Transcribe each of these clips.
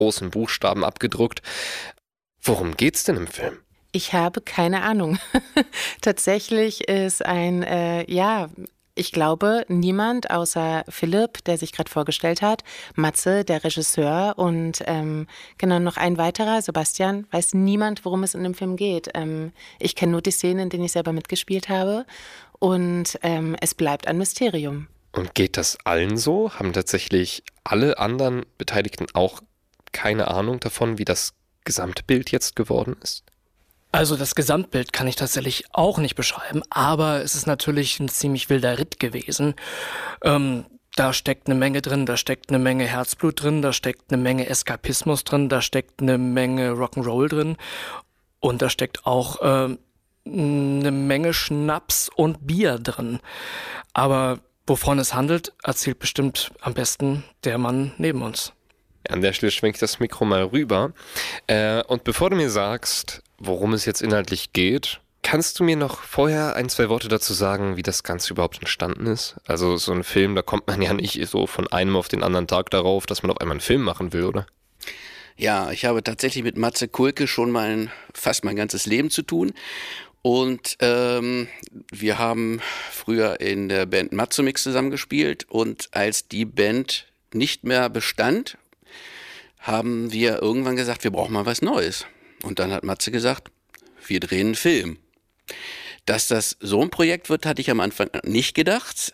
großen Buchstaben abgedruckt. Worum geht's denn im Film? Ich habe keine Ahnung. Tatsächlich ist ich glaube, niemand außer Philipp, der sich gerade vorgestellt hat, Matze, der Regisseur und noch ein weiterer, Sebastian, weiß niemand, worum es in dem Film geht. Ich kenne nur die Szenen, in denen ich selber mitgespielt habe und es bleibt ein Mysterium. Und geht das allen so? Haben tatsächlich alle anderen Beteiligten auch keine Ahnung davon, wie das Gesamtbild jetzt geworden ist? Also das Gesamtbild kann ich tatsächlich auch nicht beschreiben, aber es ist natürlich ein ziemlich wilder Ritt gewesen. Da steckt eine Menge drin, da steckt eine Menge Herzblut drin, da steckt eine Menge Eskapismus drin, da steckt eine Menge Rock'n'Roll drin und da steckt auch eine Menge Schnaps und Bier drin. Aber wovon es handelt, erzählt bestimmt am besten der Mann neben uns. An der Stelle schwenke ich das Mikro mal rüber. Und bevor du mir sagst, worum es jetzt inhaltlich geht, kannst du mir noch vorher 1, 2 Worte dazu sagen, wie das Ganze überhaupt entstanden ist? Also so ein Film, da kommt man ja nicht so von einem auf den anderen Tag darauf, dass man auf einmal einen Film machen will, oder? Ja, ich habe tatsächlich mit Matze Kulke schon fast mein ganzes Leben zu tun. Und wir haben früher in der Band Matzomix zusammengespielt und als die Band nicht mehr bestand, haben wir irgendwann gesagt, wir brauchen mal was Neues. Und dann hat Matze gesagt, wir drehen einen Film. Dass das so ein Projekt wird, hatte ich am Anfang nicht gedacht.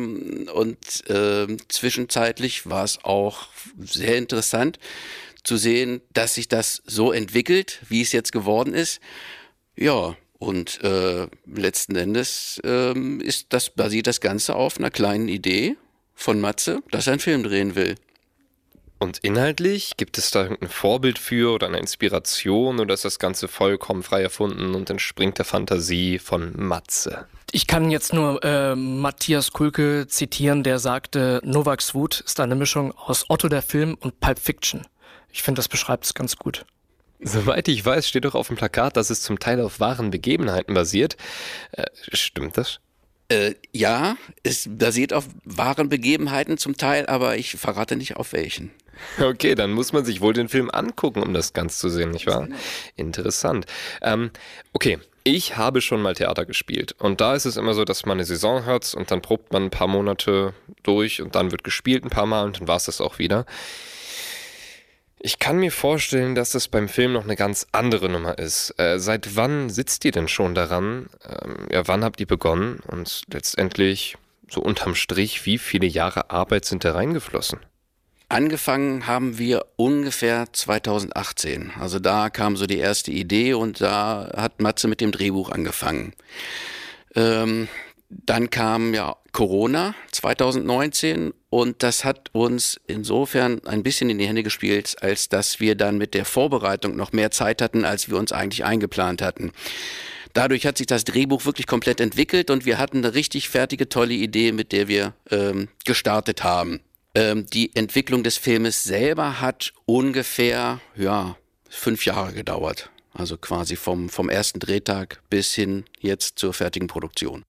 Zwischenzeitlich war es auch sehr interessant zu sehen, dass sich das so entwickelt, wie es jetzt geworden ist. Ja, und letzten Endes basiert das Ganze auf einer kleinen Idee von Matze, dass er einen Film drehen will. Und inhaltlich, gibt es da irgendein Vorbild für oder eine Inspiration oder ist das Ganze vollkommen frei erfunden und entspringt der Fantasie von Matze? Ich kann jetzt nur Matthias Kulke zitieren, der sagte, Novaks Wut ist eine Mischung aus Otto der Film und Pulp Fiction. Ich finde, das beschreibt es ganz gut. Soweit ich weiß, steht doch auf dem Plakat, dass es zum Teil auf wahren Begebenheiten basiert. Stimmt das? Ja, es basiert auf wahren Begebenheiten zum Teil, aber ich verrate nicht auf welchen. Okay, dann muss man sich wohl den Film angucken, um das Ganze zu sehen, nicht wahr? Interessant. Okay, ich habe schon mal Theater gespielt und da ist es immer so, dass man eine Saison hat und dann probt man ein paar Monate durch und dann wird gespielt ein paar Mal und dann war es das auch wieder. Ich kann mir vorstellen, dass das beim Film noch eine ganz andere Nummer ist. Seit wann sitzt ihr denn schon daran? Wann habt ihr begonnen? Und letztendlich, so unterm Strich, wie viele Jahre Arbeit sind da reingeflossen? Angefangen haben wir ungefähr 2018. Also da kam so die erste Idee und da hat Matze mit dem Drehbuch angefangen. Dann kam ja Corona 2019 und das hat uns insofern ein bisschen in die Hände gespielt, als dass wir dann mit der Vorbereitung noch mehr Zeit hatten, als wir uns eigentlich eingeplant hatten. Dadurch hat sich das Drehbuch wirklich komplett entwickelt und wir hatten eine richtig fertige, tolle Idee, mit der wir gestartet haben. Die Entwicklung des Filmes selber hat ungefähr 5 Jahre gedauert. Also quasi vom ersten Drehtag bis hin jetzt zur fertigen Produktion.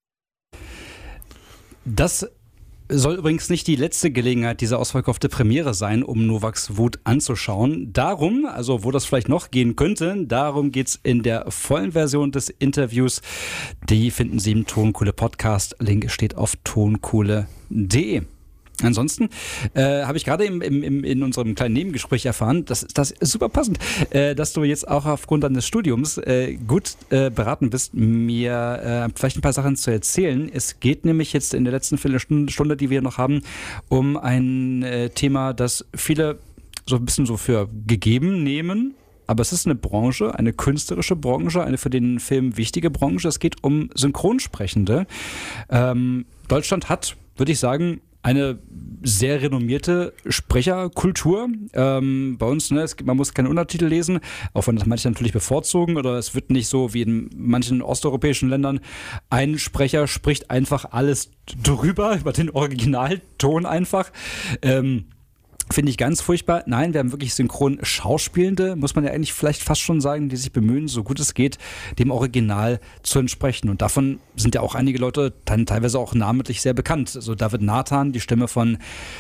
Das soll übrigens nicht die letzte Gelegenheit dieser ausverkaufte Premiere sein, um Novaks Wut anzuschauen. Darum, also wo das vielleicht noch gehen könnte, darum geht's in der vollen Version des Interviews. Die finden Sie im Tonkohle Podcast. Link steht auf tonkohle.de. Ansonsten habe ich gerade in unserem kleinen Nebengespräch erfahren, das ist super passend, dass du jetzt auch aufgrund deines Studiums gut beraten bist, mir vielleicht ein paar Sachen zu erzählen. Es geht nämlich jetzt in der letzten Viertelstunde, die wir noch haben, um ein Thema, das viele so ein bisschen so für gegeben nehmen. Aber es ist eine Branche, eine künstlerische Branche, eine für den Film wichtige Branche. Es geht um Synchronsprechende. Deutschland hat, würde ich sagen, eine sehr renommierte Sprecherkultur. Bei uns, man muss keine Untertitel lesen, auch wenn das manche natürlich bevorzugen, oder es wird nicht so wie in manchen osteuropäischen Ländern. Ein Sprecher spricht einfach alles drüber, über den Originalton einfach. finde ich ganz furchtbar. Nein, wir haben wirklich Synchron-Schauspielende, muss man ja eigentlich vielleicht fast schon sagen, die sich bemühen, so gut es geht, dem Original zu entsprechen. Und davon sind ja auch einige Leute dann teilweise auch namentlich sehr bekannt. Also David Nathan, die Stimme von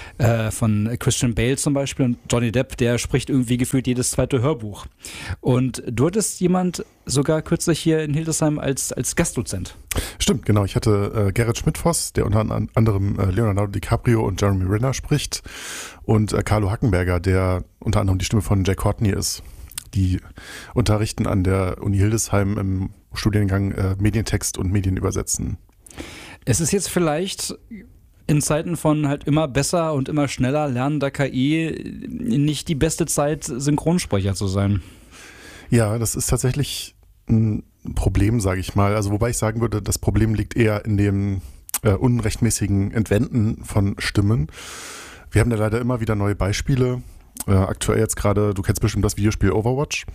Christian Bale zum Beispiel, und Johnny Depp, der spricht irgendwie gefühlt jedes zweite Hörbuch. Und du hattest jemand sogar kürzlich hier in Hildesheim als Gastdozent. Stimmt, genau. Ich hatte Gerrit Schmidt-Voss, der unter anderem Leonardo DiCaprio und Jeremy Renner spricht, und Carlo Hackenberger, der unter anderem die Stimme von Jack Courtney ist. Die unterrichten an der Uni Hildesheim im Studiengang Medientext und Medienübersetzen. Es ist jetzt vielleicht in Zeiten von halt immer besser und immer schneller lernender KI nicht die beste Zeit, Synchronsprecher zu sein. Ja, das ist tatsächlich ein Problem, sage ich mal. Also wobei ich sagen würde, das Problem liegt eher in dem unrechtmäßigen Entwenden von Stimmen. Wir haben da leider immer wieder neue Beispiele. Aktuell jetzt gerade, du kennst bestimmt das Videospiel Overwatch.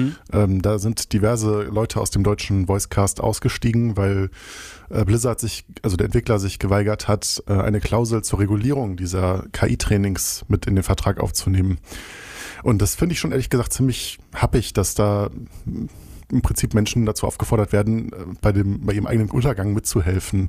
Da sind diverse Leute aus dem deutschen Voicecast ausgestiegen, weil Blizzard der Entwickler sich geweigert hat, eine Klausel zur Regulierung dieser KI-Trainings mit in den Vertrag aufzunehmen. Und das finde ich schon ehrlich gesagt ziemlich happig, dass da im Prinzip Menschen dazu aufgefordert werden, bei ihrem eigenen Untergang mitzuhelfen.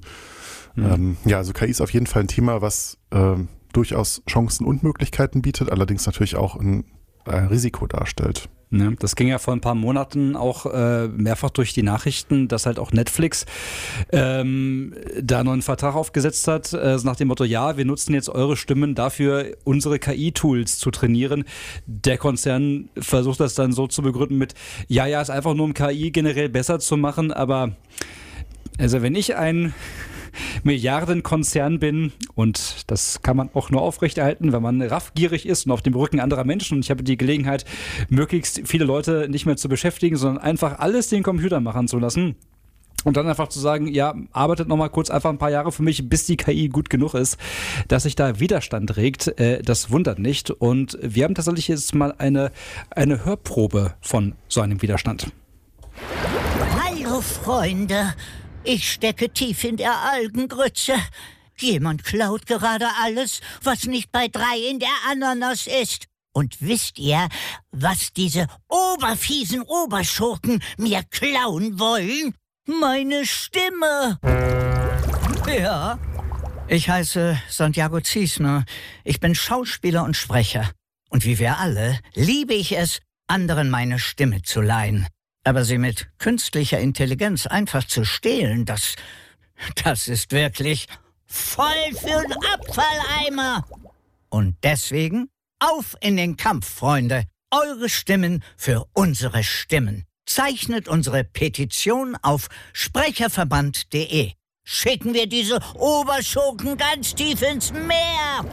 Also KI ist auf jeden Fall ein Thema, was durchaus Chancen und Möglichkeiten bietet, allerdings natürlich auch ein Risiko darstellt. Ja, das ging ja vor ein paar Monaten auch mehrfach durch die Nachrichten, dass halt auch Netflix da einen neuen Vertrag aufgesetzt hat, nach dem Motto, ja, wir nutzen jetzt eure Stimmen dafür, unsere KI-Tools zu trainieren. Der Konzern versucht das dann so zu begründen mit, ja, ist einfach nur um KI generell besser zu machen, aber also wenn ich ein Milliardenkonzern bin, und das kann man auch nur aufrechterhalten, wenn man raffgierig ist und auf dem Rücken anderer Menschen, und ich habe die Gelegenheit, möglichst viele Leute nicht mehr zu beschäftigen, sondern einfach alles den Computer machen zu lassen. Und dann einfach zu sagen, ja, arbeitet nochmal kurz einfach ein paar Jahre für mich, bis die KI gut genug ist, dass sich da Widerstand regt, das wundert nicht. Und wir haben tatsächlich jetzt mal eine Hörprobe von so einem Widerstand. Hallo Freunde, ich stecke tief in der Algengrütze. Jemand klaut gerade alles, was nicht bei 3 in der Ananas ist. Und wisst ihr, was diese oberfiesen Oberschurken mir klauen wollen? Meine Stimme. Ja, ich heiße Santiago Ziesmer. Ich bin Schauspieler und Sprecher. Und wie wir alle liebe ich es, anderen meine Stimme zu leihen. Aber sie mit künstlicher Intelligenz einfach zu stehlen, das ist wirklich voll für'n Abfalleimer. Und deswegen auf in den Kampf, Freunde. Eure Stimmen für unsere Stimmen. Zeichnet unsere Petition auf sprecherverband.de. Schicken wir diese Oberschurken ganz tief ins Meer.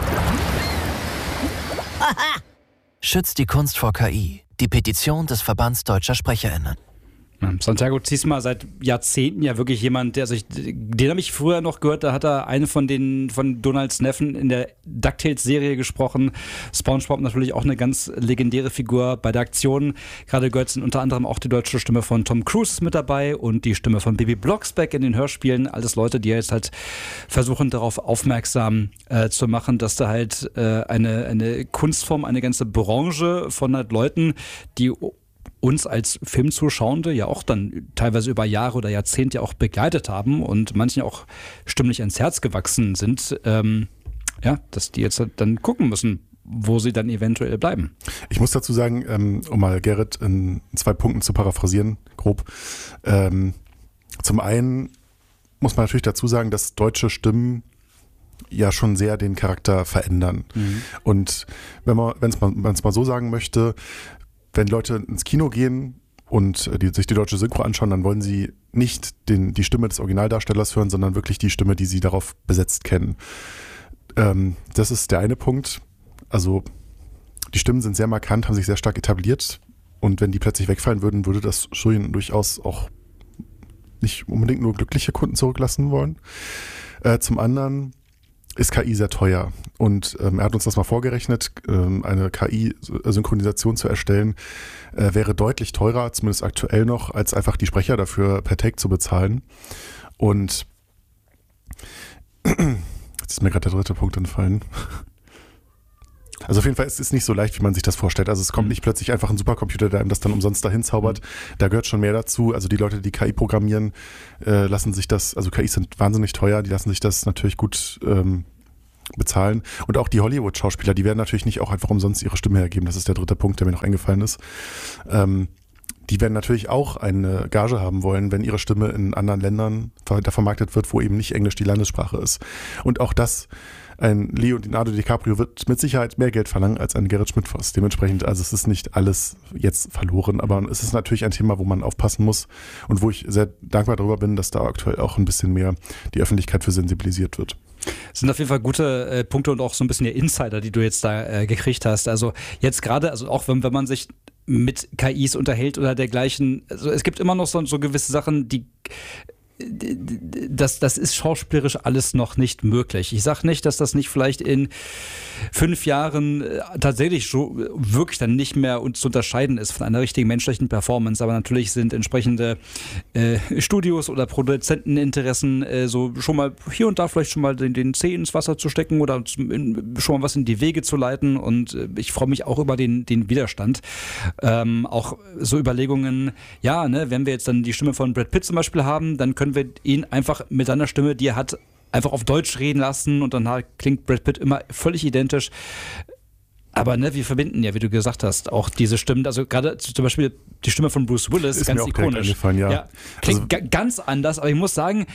Haha. Schützt die Kunst vor KI. Die Petition des Verbands Deutscher SprecherInnen. Santiago Ziesmer seit Jahrzehnten ja wirklich jemand, den habe ich früher noch gehört, da hat er eine von Donalds Neffen in der DuckTales-Serie gesprochen. SpongeBob natürlich auch eine ganz legendäre Figur bei der Aktion. Gerade gehört sind unter anderem auch die deutsche Stimme von Tom Cruise mit dabei und die Stimme von Bibi Blocksberg in den Hörspielen. Alles Leute, die jetzt halt versuchen, darauf aufmerksam zu machen, dass da halt eine Kunstform, eine ganze Branche von halt Leuten, die uns als Filmzuschauende ja auch dann teilweise über Jahre oder Jahrzehnte auch begleitet haben und manchen auch stimmlich ans Herz gewachsen sind, dass die jetzt dann gucken müssen, wo sie dann eventuell bleiben. Ich muss dazu sagen, um mal Gerrit in 2 Punkten zu paraphrasieren, grob. Zum einen muss man natürlich dazu sagen, dass deutsche Stimmen ja schon sehr den Charakter verändern. Und wenn man es mal so sagen möchte, wenn Leute ins Kino gehen und sich die deutsche Synchro anschauen, dann wollen sie nicht die Stimme des Originaldarstellers hören, sondern wirklich die Stimme, die sie darauf besetzt kennen. Das ist der eine Punkt. Also die Stimmen sind sehr markant, haben sich sehr stark etabliert. Und wenn die plötzlich wegfallen würden, würde das schon durchaus auch nicht unbedingt nur glückliche Kunden zurücklassen wollen. Zum anderen ist KI sehr teuer. Und er hat uns das mal vorgerechnet, eine KI-Synchronisation zu erstellen, wäre deutlich teurer, zumindest aktuell noch, als einfach die Sprecher dafür per Take zu bezahlen. Und jetzt ist mir gerade der dritte Punkt entfallen. Also auf jeden Fall ist es nicht so leicht, wie man sich das vorstellt. Also es kommt nicht plötzlich einfach ein Supercomputer, der einem das dann umsonst dahin zaubert. Da gehört schon mehr dazu. Also die Leute, die KI programmieren, lassen sich das, also KIs sind wahnsinnig teuer, die lassen sich das natürlich gut bezahlen. Und auch die Hollywood-Schauspieler, die werden natürlich nicht auch einfach umsonst ihre Stimme hergeben. Das ist der dritte Punkt, der mir noch eingefallen ist. Die werden natürlich auch eine Gage haben wollen, wenn ihre Stimme in anderen Ländern vermarktet wird, wo eben nicht Englisch die Landessprache ist. Und auch das, ein Leonardo DiCaprio wird mit Sicherheit mehr Geld verlangen als ein Gerrit Schmidt-Voss. Dementsprechend, also es ist nicht alles jetzt verloren, aber es ist natürlich ein Thema, wo man aufpassen muss und wo ich sehr dankbar darüber bin, dass da aktuell auch ein bisschen mehr die Öffentlichkeit für sensibilisiert wird. Das sind auf jeden Fall gute Punkte und auch so ein bisschen der Insider, die du jetzt da gekriegt hast. Also jetzt gerade, also auch wenn man sich mit KIs unterhält oder dergleichen, also es gibt immer noch so gewisse Sachen, das ist schauspielerisch alles noch nicht möglich. Ich sage nicht, dass das nicht vielleicht in 5 Jahren tatsächlich wirklich dann nicht mehr zu unterscheiden ist von einer richtigen menschlichen Performance, aber natürlich sind entsprechende Studios oder Produzenteninteressen so schon mal hier und da vielleicht schon mal den Zeh ins Wasser zu stecken oder schon mal was in die Wege zu leiten, und ich freue mich auch über den Widerstand. Auch so Überlegungen, ja, ne, wenn wir jetzt dann die Stimme von Brad Pitt zum Beispiel haben, dann können wir ihn einfach mit seiner Stimme, die er hat, einfach auf Deutsch reden lassen und dann klingt Brad Pitt immer völlig identisch. Aber ne, wir verbinden ja, wie du gesagt hast, auch diese Stimmen, also gerade zum Beispiel die Stimme von Bruce Willis, ist ganz mir auch ikonisch. Ja, klingt ganz anders, aber ich muss sagen,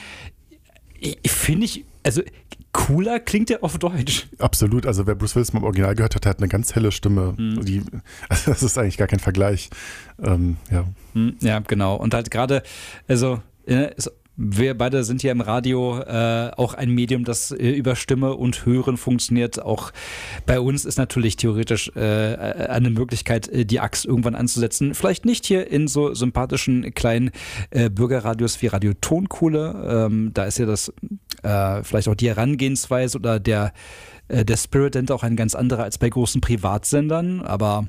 also cooler klingt der auf Deutsch. Absolut, also wer Bruce Willis mal im Original gehört hat, der hat eine ganz helle Stimme. Also das ist eigentlich gar kein Vergleich. Ja, genau. Und halt gerade, also wir beide sind hier im Radio auch ein Medium, das über Stimme und Hören funktioniert. Auch bei uns ist natürlich theoretisch eine Möglichkeit, die Axt irgendwann anzusetzen. Vielleicht nicht hier in so sympathischen kleinen Bürgerradios wie Radio Tonkohle. Da ist ja das vielleicht auch die Herangehensweise oder der Spirit dahinter auch ein ganz anderer als bei großen Privatsendern. Aber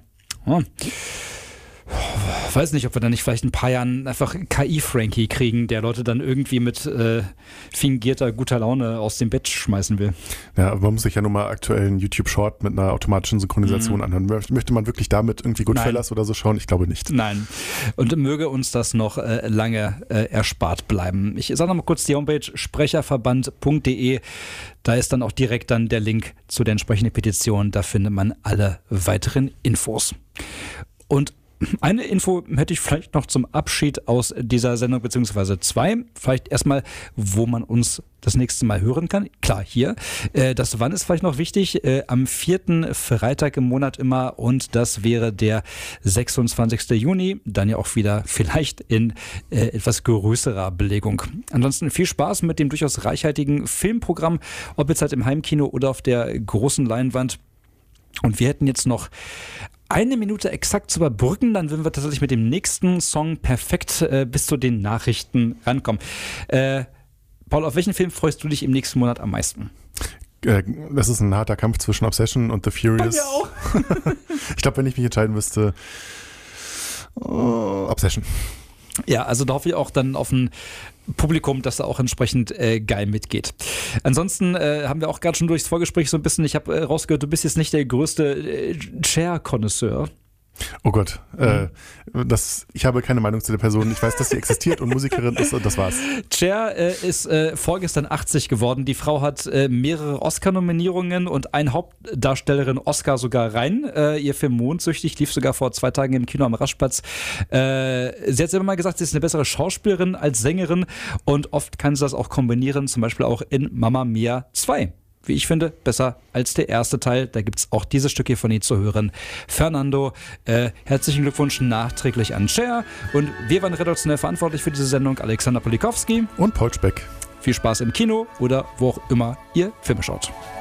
weiß nicht, ob wir dann nicht vielleicht in ein paar Jahren einfach KI-Frankie kriegen, der Leute dann irgendwie mit fingierter guter Laune aus dem Bett schmeißen will. Ja, aber man muss sich ja nur mal aktuell einen YouTube-Short mit einer automatischen Synchronisation anhören. Möchte man wirklich damit irgendwie Goodfellas oder so schauen? Ich glaube nicht. Nein. Und möge uns das noch lange erspart bleiben. Ich sage nochmal kurz die Homepage sprecherverband.de. Da ist dann auch direkt dann der Link zu der entsprechenden Petition. Da findet man alle weiteren Infos. Und eine Info hätte ich vielleicht noch zum Abschied aus dieser Sendung, beziehungsweise 2. Vielleicht erstmal, wo man uns das nächste Mal hören kann. Klar, hier. Das Wann ist vielleicht noch wichtig. Am 4. Freitag im Monat immer, und das wäre der 26. Juni. Dann ja auch wieder vielleicht in etwas größerer Belegung. Ansonsten viel Spaß mit dem durchaus reichhaltigen Filmprogramm, ob jetzt halt im Heimkino oder auf der großen Leinwand. Und wir hätten jetzt noch 1 Minute exakt zu überbrücken, dann würden wir tatsächlich mit dem nächsten Song perfekt bis zu den Nachrichten rankommen. Paul, auf welchen Film freust du dich im nächsten Monat am meisten? Das ist ein harter Kampf zwischen Obsession und The Furious. Bei mir auch. Ich glaube, wenn ich mich entscheiden müsste, Obsession. Ja, also da hoffe ich auch dann auf ein Publikum, das da auch entsprechend geil mitgeht. Ansonsten haben wir auch gerade schon durchs Vorgespräch so ein bisschen, ich habe rausgehört, du bist jetzt nicht der größte Cher-Konnoisseur. Oh Gott, ich habe keine Meinung zu der Person. Ich weiß, dass sie existiert und Musikerin ist, und das war's. Cher ist vorgestern 80 geworden. Die Frau hat mehrere Oscar-Nominierungen und einen Hauptdarstellerin-Oscar sogar rein. Ihr Film Mondsüchtig lief sogar vor 2 Tagen im Kino am Raschplatz. Sie hat selber mal gesagt, sie ist eine bessere Schauspielerin als Sängerin, und oft kann sie das auch kombinieren, zum Beispiel auch in Mamma Mia 2. Wie ich finde, besser als der erste Teil. Da gibt es auch dieses Stück hier von ihr zu hören. Fernando, herzlichen Glückwunsch nachträglich an Cher. Und wir waren redaktionell verantwortlich für diese Sendung, Alexander Polikowski und Paul Speck. Viel Spaß im Kino oder wo auch immer ihr Filme schaut.